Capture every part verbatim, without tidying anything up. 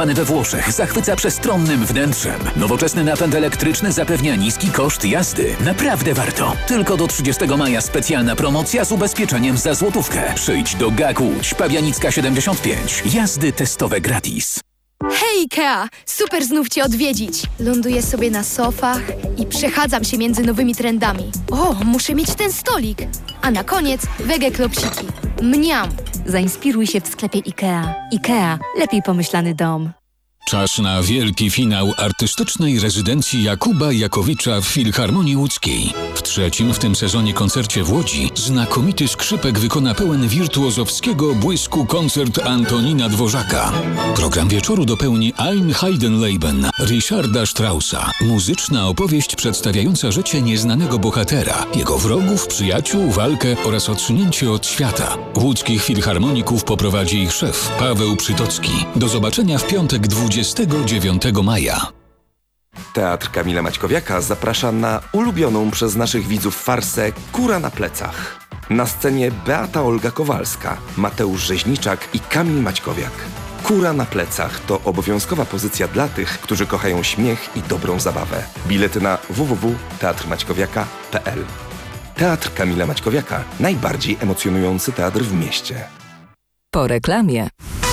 We Włoszech zachwyca przestronnym wnętrzem. Nowoczesny napęd elektryczny zapewnia niski koszt jazdy. Naprawdę warto. Tylko do trzydziestego maja specjalna promocja z ubezpieczeniem za złotówkę. Przyjdź do G A K Łódź, Pabianicka siedemdziesiąt pięć. Jazdy testowe gratis. Hej Ikea! Super znów Cię odwiedzić. Ląduję sobie na sofach i przechadzam się między nowymi trendami. O, muszę mieć ten stolik. A na koniec wege klopsiki. Mniam! Zainspiruj się w sklepie Ikea. Ikea. Lepiej pomyślany dom. Czas na wielki finał artystycznej rezydencji Jakuba Jakowicza w Filharmonii Łódzkiej. W trzecim w tym sezonie koncercie w Łodzi znakomity skrzypek wykona pełen wirtuozowskiego błysku koncert Antonina Dworzaka. Program wieczoru dopełni Ein Heidenleben Richarda Straussa. Muzyczna opowieść przedstawiająca życie nieznanego bohatera, jego wrogów, przyjaciół, walkę oraz odsunięcie od świata. Łódzkich filharmoników poprowadzi ich szef Paweł Przytocki. Do zobaczenia w piątek dwudziestego dziewiątego maja. Teatr Kamila Maćkowiaka zaprasza na ulubioną przez naszych widzów farsę Kura na plecach. Na scenie Beata Olga Kowalska, Mateusz Rzeźniczak i Kamil Maćkowiak. Kura na plecach to obowiązkowa pozycja dla tych, którzy kochają śmiech i dobrą zabawę. Bilety na w w w kropka teatr maćkowiaka kropka p l. Teatr Kamila Maćkowiaka. Najbardziej emocjonujący teatr w mieście. Po reklamie.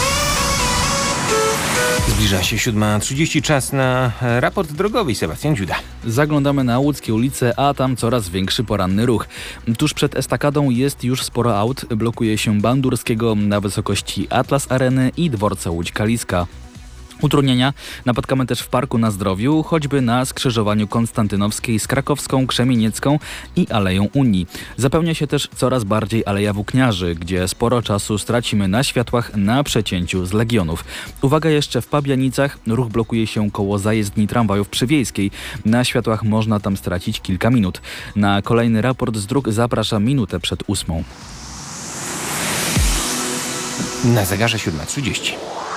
Zbliża się siódma trzydzieści, czas na raport drogowy. Sebastian Dziuda. Zaglądamy na łódzkie ulice, a tam coraz większy poranny ruch. Tuż przed estakadą jest już sporo aut. Blokuje się Bandurskiego na wysokości Atlas Areny i dworca Łódź-Kaliska. Utrudnienia napotkamy też w Parku na Zdrowiu, choćby na skrzyżowaniu Konstantynowskiej z Krakowską, Krzemieniecką i Aleją Unii. Zapełnia się też coraz bardziej Aleja Włókniarzy, gdzie sporo czasu stracimy na światłach na przecięciu z Legionów. Uwaga jeszcze w Pabianicach, ruch blokuje się koło zajezdni tramwajów przy Wiejskiej. Na światłach można tam stracić kilka minut. Na kolejny raport z dróg zapraszam minutę przed ósmą. Na zegarze siódma trzydzieści.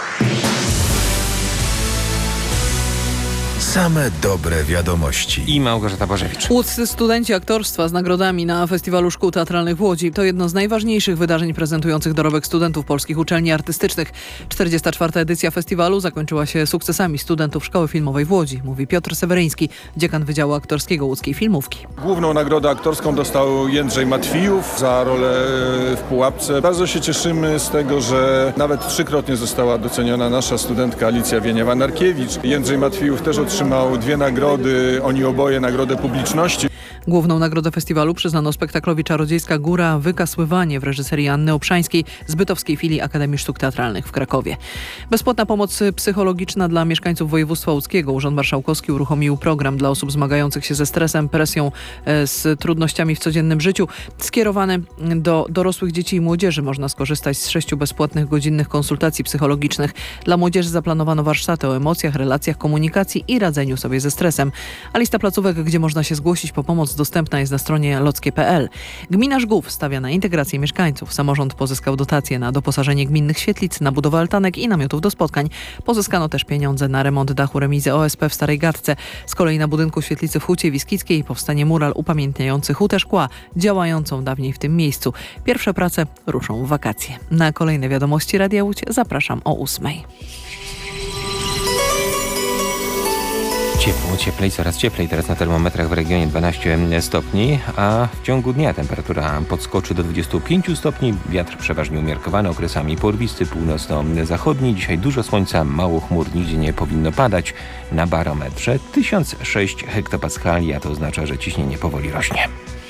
Same dobre wiadomości. I Małgorzata Bożewicz. Łódzcy studenci aktorstwa z nagrodami na Festiwalu Szkół Teatralnych w Łodzi to jedno z najważniejszych wydarzeń prezentujących dorobek studentów polskich uczelni artystycznych. czterdziesta czwarta edycja festiwalu zakończyła się sukcesami studentów Szkoły Filmowej w Łodzi, mówi Piotr Seweryński, dziekan Wydziału Aktorskiego Łódzkiej Filmówki. Główną nagrodę aktorską dostał Jędrzej Matwijów za rolę w Pułapce. Bardzo się cieszymy z tego, że nawet trzykrotnie została doceniona nasza studentka Alicja Wieniawa-Narkiewicz. Jędrzej Matwijów też otrzymał Otrzymał dwie nagrody, oni oboje nagrodę publiczności. Główną nagrodę festiwalu przyznano spektaklowi Czarodziejska Góra Wykasływanie w reżyserii Anny Obszańskiej z Bytowskiej Filii Akademii Sztuk Teatralnych w Krakowie. Bezpłatna pomoc psychologiczna dla mieszkańców województwa łódzkiego. Urząd Marszałkowski uruchomił program dla osób zmagających się ze stresem, presją, z trudnościami w codziennym życiu. Skierowany do dorosłych dzieci i młodzieży można skorzystać z sześciu bezpłatnych godzinnych konsultacji psychologicznych. Dla młodzieży zaplanowano warsztaty o emocjach, relacjach, komunikacji i radzeniu sobie ze stresem. A lista placówek, gdzie można się zgłosić po pomoc, dostępna jest na stronie lockie kropka p l. Gmina Żgów stawia na integrację mieszkańców. Samorząd pozyskał dotacje na doposażenie gminnych świetlic, na budowę altanek i namiotów do spotkań. Pozyskano też pieniądze na remont dachu remizy O S P w Starej Gadce. Z kolei na budynku świetlicy w Hucie Wiskickiej powstanie mural upamiętniający Hutę Szkła, działającą dawniej w tym miejscu. Pierwsze prace ruszą w wakacje. Na kolejne wiadomości Radia Łódź zapraszam o ósmej. Ciepło, cieplej, coraz cieplej. Teraz na termometrach w regionie dwanaście stopni, a w ciągu dnia temperatura podskoczy do dwudziestu pięciu stopni. Wiatr przeważnie umiarkowany, okresami porwisty, północno-zachodni. Dzisiaj dużo słońca, mało chmur, nigdzie nie powinno padać. Na barometrze tysiąc sześć hektopaskali, a to oznacza, że ciśnienie powoli rośnie.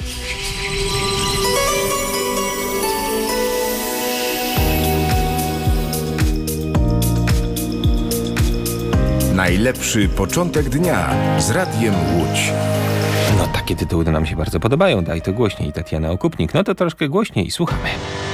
Najlepszy początek dnia z Radiem Łódź. No takie tytuły nam się bardzo podobają. Daj to głośniej. Tatiana Okupnik. No to troszkę głośniej. Słuchamy.